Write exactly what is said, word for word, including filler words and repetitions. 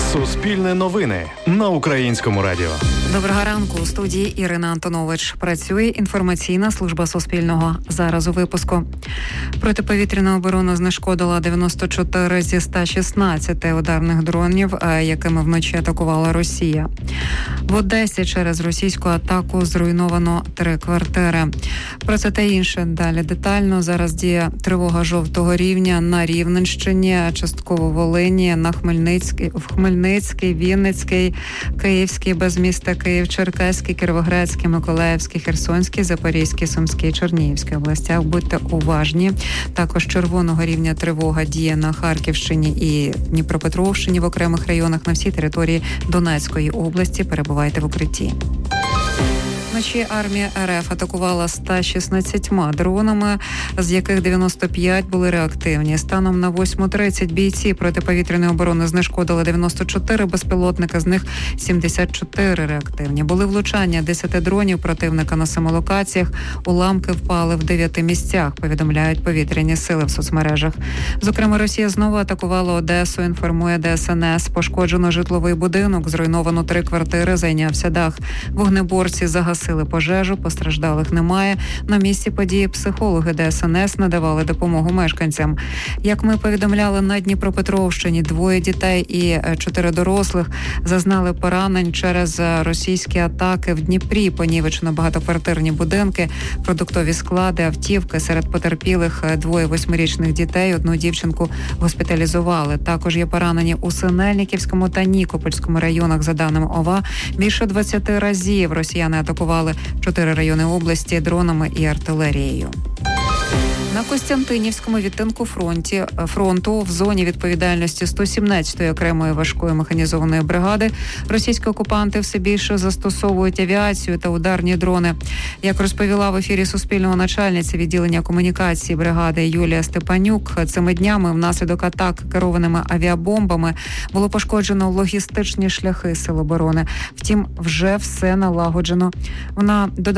Суспільне новини на Українському радіо. Доброго ранку. У студії Ірина Антонович. Працює інформаційна служба Суспільного. Зараз у випуску. Протиповітряна оборона знешкодила дев'яносто чотири зі ста шістнадцяти ударних дронів, якими вночі атакувала Росія. В Одесі через російську атаку зруйновано три квартири. Про це та інше далі детально. Зараз діє тривога жовтого рівня на Рівненщині, частково Волині, на Хмельницький, в Хмельницький, Вінницький, Київський, без міста Київ, Черкаський, Кіровоградський, Миколаївський, Херсонський, Запорізький, Сумський, Чернігівський областях. Будьте уважні. Також червоного рівня тривога діє на Харківщині і Дніпропетровщині в окремих районах. На всій території Донецької області перебувайте в укритті. Вночі армія РФ атакувала ста шістнадцятьма дронами, з яких дев'яносто п'ять були реактивні. Станом на восьму тридцять бійці протиповітряної оборони знешкодили дев'яносто чотири безпілотника, з них сімдесят чотири реактивні. Були влучання десяти дронів противника на семи локаціях. Уламки впали в дев'яти місцях, повідомляють повітряні сили в соцмережах. Зокрема, Росія знову атакувала Одесу, інформує Де Ес Ен Ес. Пошкоджено житловий будинок, зруйновано три квартири, зайнявся дах. Вогнеборці загасили пожежу, постраждалих немає. На місці події психологи Де Ес Ен Ес надавали допомогу мешканцям. Як ми повідомляли, на Дніпропетровщині двоє дітей і чотири дорослих зазнали поранень через російські атаки. В Дніпрі понівечено багатоквартирні будинки, продуктові склади, автівки. Серед потерпілих двоє восьмирічних дітей, одну дівчинку госпіталізували. Також є поранені у Синельниківському та Нікопольському районах. За даними ОВА, більше двадцяти разів росіяни атакували чотири райони області дронами і артилерією. На Костянтинівському відтинку фронті, фронту в зоні відповідальності сто сімнадцятої окремої важкої механізованої бригади російські окупанти все більше застосовують авіацію та ударні дрони. Як розповіла в ефірі Суспільного начальниця відділення комунікації бригади Юлія Степанюк, цими днями внаслідок атак керованими авіабомбами було пошкоджено логістичні шляхи Сил оборони. Втім, вже все налагоджено. Вона додала,